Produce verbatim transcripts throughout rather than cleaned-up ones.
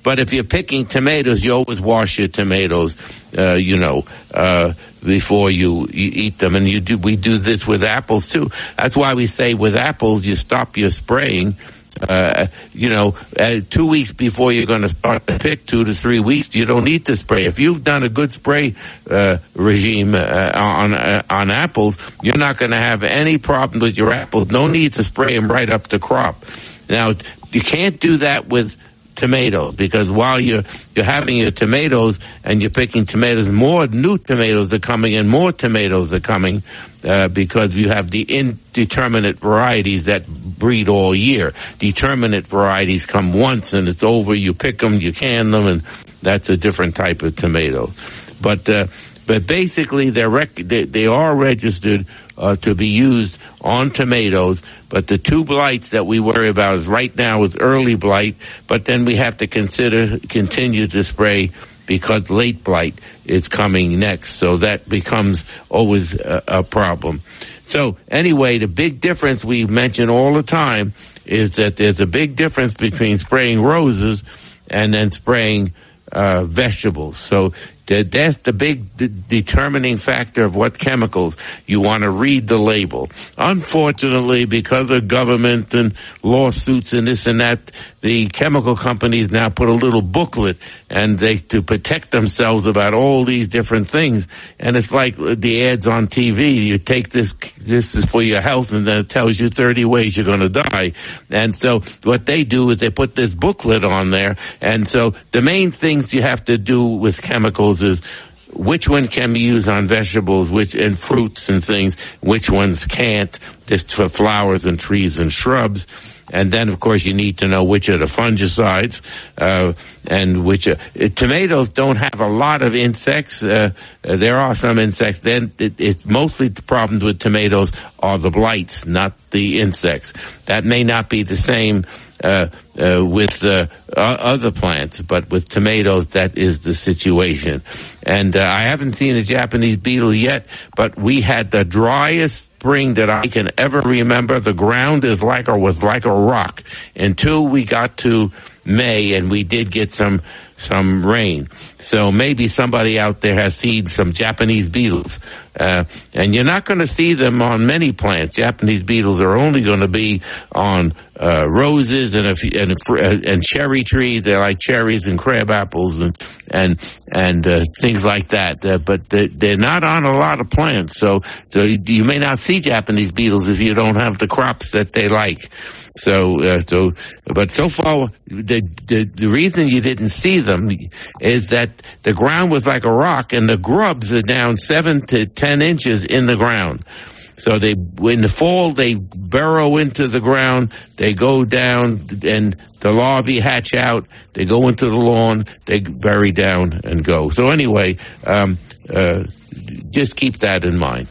But if you're picking tomatoes, you always wash your tomatoes, uh, you know, uh, before you, you eat them. And you do, we do this with apples too. That's why we say with apples, you stop your spraying. Uh, you know, uh, two weeks before you're going to start to pick, two to three weeks, you don't need to spray. If you've done a good spray uh, regime uh, on uh, on apples, you're not going to have any problem with your apples. No need to spray them right up to crop. Now, you can't do that with tomatoes, because while you're you're having your tomatoes and you're picking tomatoes, more new tomatoes are coming and more tomatoes are coming uh, because you have the indeterminate varieties that breed all year. Determinate varieties come once and it's over. You pick them, you can them, and that's a different type of tomato. But uh, but basically, they're rec- they, they are registered uh, to be used on tomatoes. But the two blights that we worry about is right now is early blight, but then we have to consider continue to spray because late blight is coming next. So that becomes always a, a problem. So anyway, the big difference we mention all the time is that there's a big difference between spraying roses and then spraying uh, vegetables. So that's the big de- determining factor of what chemicals you want to read the label. Unfortunately, because of government and lawsuits and this and that, the chemical companies now put a little booklet and they to protect themselves about all these different things. And it's like the ads on T V. You take this, this is for your health, and then it tells you thirty ways you're going to die. And so what they do is they put this booklet on there. And so the main things you have to do with chemicals is which one can be used on vegetables, which and fruits and things, which ones can't, just for flowers and trees and shrubs. And then, of course, you need to know which are the fungicides, uh, and which are, uh, tomatoes don't have a lot of insects. Uh, uh, there are some insects. Then it, it's mostly the problems with tomatoes are the blights, not the insects. That may not be the same, uh, uh, with, uh, other plants, but with tomatoes, that is the situation. And, uh, I haven't seen a Japanese beetle yet, but we had the driest spring that I can ever remember. The ground is like or was like a rock until we got to May, and we did get some some rain. So maybe somebody out there has seen some Japanese beetles. Uh, and you're not going to see them on many plants. Japanese beetles are only going to be on uh, roses and a few, and, and cherry trees. They're like cherries and crab apples and and and uh, things like that. Uh, but they're, they're not on a lot of plants. So so you may not see Japanese beetles if you don't have the crops that they like. So, uh, so, but so far, the, the, the reason you didn't see them is that the ground was like a rock and the grubs are down seven to ten inches in the ground. So they, in the fall, they burrow into the ground, they go down and the larvae hatch out, they go into the lawn, they bury down and go. So anyway, um, uh, just keep that in mind.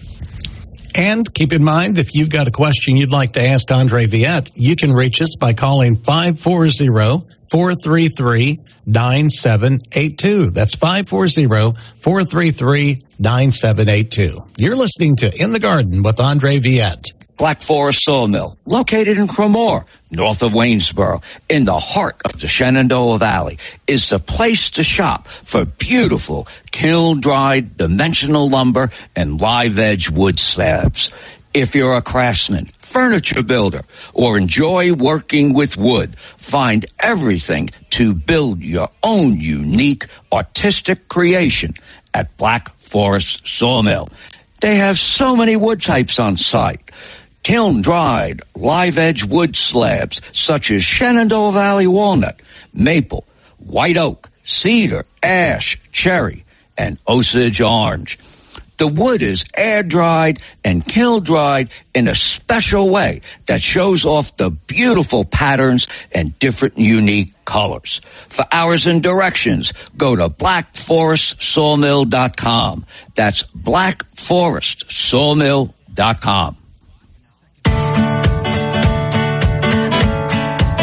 And keep in mind, if you've got a question you'd like to ask Andre Viette, you can reach us by calling five four zero, four three three, nine seven eight two. That's five four zero, four three three, nine seven eight two. You're listening to In the Garden with Andre Viette. Black Forest Sawmill, located in Cremore, north of Waynesboro, in the heart of the Shenandoah Valley, is the place to shop for beautiful kiln-dried dimensional lumber and live-edge wood slabs. If you're a craftsman, furniture builder, or enjoy working with wood, find everything to build your own unique artistic creation at Black Forest Sawmill. They have so many wood types on site. Kiln-dried, live-edge wood slabs such as Shenandoah Valley walnut, maple, white oak, cedar, ash, cherry, and Osage orange. The wood is air-dried and kiln-dried in a special way that shows off the beautiful patterns and different unique colors. For hours and directions, go to black forest sawmill dot com. That's black forest sawmill dot com.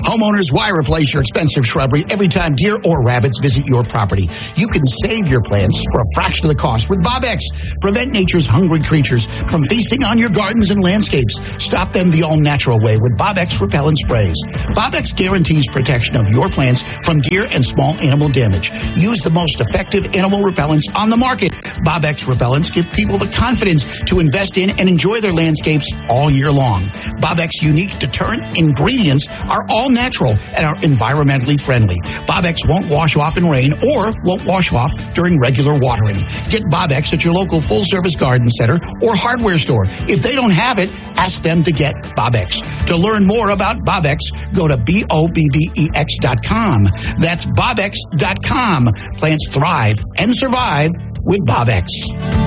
Homeowners, why replace your expensive shrubbery every time deer or rabbits visit your property? You can save your plants for a fraction of the cost with Bob-X. Prevent nature's hungry creatures from feasting on your gardens and landscapes. Stop them the all-natural way with Bob-X repellent sprays. Bob-X guarantees protection of your plants from deer and small animal damage. Use the most effective animal repellents on the market. Bob-X repellents give people the confidence to invest in and enjoy their landscapes all year long. Bob-X unique deterrent ingredients are all natural and are environmentally friendly. Bob-X won't wash off in rain or won't wash off during regular watering. Get Bob-X at your local full-service garden center or hardware store. If they don't have it, ask them to get Bob-X. To learn more about Bob-X, go to B O B B E X dot com. That's Bob X dot com. Plants thrive and survive with Bob-X.